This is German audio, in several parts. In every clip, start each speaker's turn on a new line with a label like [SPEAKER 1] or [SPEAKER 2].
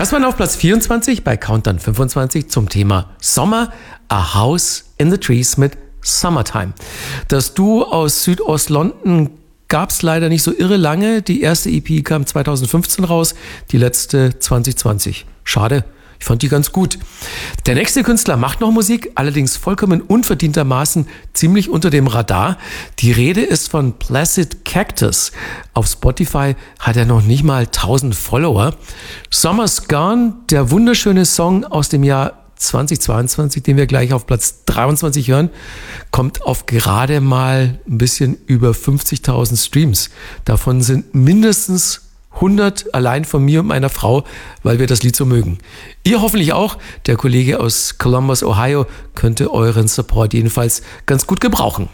[SPEAKER 1] Das waren auf Platz 24 bei Countdown 25 zum Thema Sommer, A House in the Trees mit Summertime. Das Duo aus Südost-London gab es leider nicht so irre lange. Die erste EP kam 2015 raus, die letzte 2020. Schade, ich fand die ganz gut. Der nächste Künstler macht noch Musik, allerdings vollkommen unverdientermaßen ziemlich unter dem Radar. Die Rede ist von Placid Cactus. Auf Spotify hat er noch nicht mal 1000 Follower. Summer's Gone, der wunderschöne Song aus dem Jahr 2022, den wir gleich auf Platz 23 hören, kommt auf gerade mal ein bisschen über 50.000 Streams. Davon sind mindestens 100 allein von mir und meiner Frau, weil wir das Lied so mögen. Ihr hoffentlich auch. Der Kollege aus Columbus, Ohio, könnte euren Support jedenfalls ganz gut gebrauchen.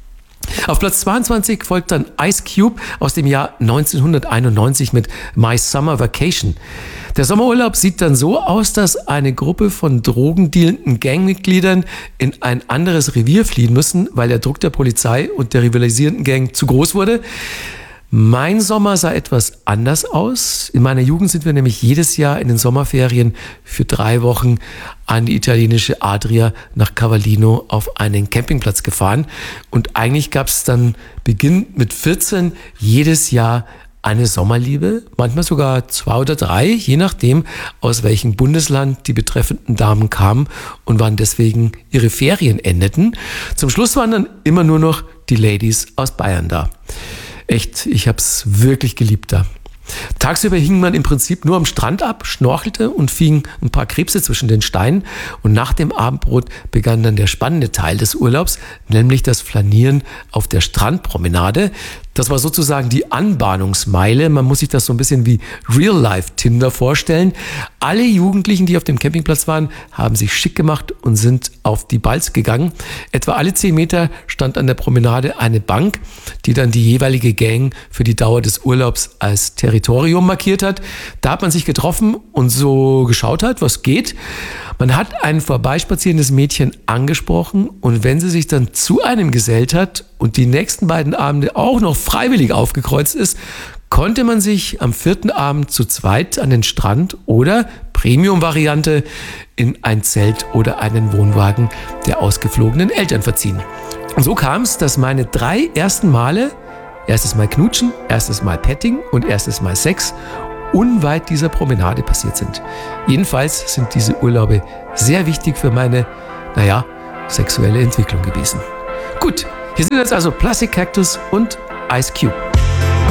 [SPEAKER 1] Auf Platz 22 folgt dann Ice Cube aus dem Jahr 1991 mit My Summer Vacation. Der Sommerurlaub sieht dann so aus, dass eine Gruppe von drogendealenden Gangmitgliedern in ein anderes Revier fliehen müssen, weil der Druck der Polizei und der rivalisierenden Gang zu groß wurde. Mein Sommer sah etwas anders aus. In meiner Jugend sind wir nämlich jedes Jahr in den Sommerferien für 3 Wochen an die italienische Adria nach Cavallino auf einen Campingplatz gefahren. Und eigentlich gab es dann beginnend mit 14 jedes Jahr eine Sommerliebe, manchmal sogar 2 oder 3, je nachdem, aus welchem Bundesland die betreffenden Damen kamen und wann deswegen ihre Ferien endeten. Zum Schluss waren dann immer nur noch die Ladies aus Bayern da. Echt, ich hab's wirklich geliebt da. Tagsüber hing man im Prinzip nur am Strand ab, schnorchelte und fing ein paar Krebse zwischen den Steinen. Und nach dem Abendbrot begann dann der spannende Teil des Urlaubs, nämlich das Flanieren auf der Strandpromenade. Das war sozusagen die Anbahnungsmeile. Man muss sich das so ein bisschen wie Real-Life-Tinder vorstellen. Alle Jugendlichen, die auf dem Campingplatz waren, haben sich schick gemacht und sind auf die Balz gegangen. Etwa alle 10 Meter stand an der Promenade eine Bank, die dann die jeweilige Gang für die Dauer des Urlaubs als Territorium markiert hat. Da hat man sich getroffen und so geschaut hat, was geht. Man hat ein vorbeispazierendes Mädchen angesprochen und wenn sie sich dann zu einem gesellt hat und die nächsten beiden Abende auch noch freiwillig aufgekreuzt ist, konnte man sich am 4. Abend zu zweit an den Strand oder Premium-Variante in ein Zelt oder einen Wohnwagen der ausgeflogenen Eltern verziehen. Und so kam es, dass meine 3 ersten Male, erstes Mal Knutschen, erstes Mal Petting und erstes Mal Sex, unweit dieser Promenade passiert sind. Jedenfalls sind diese Urlaube sehr wichtig für meine, sexuelle Entwicklung gewesen. Gut, hier sind jetzt also Placid Cactus und Ice Cube.